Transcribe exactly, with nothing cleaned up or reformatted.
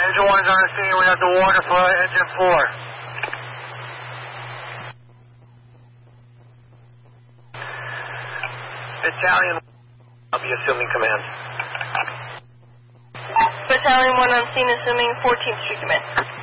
Engine one's on the scene. We have the water for engine four. Battalion, I'll be assuming command. Battalion one on scene, assuming fourteenth Street command.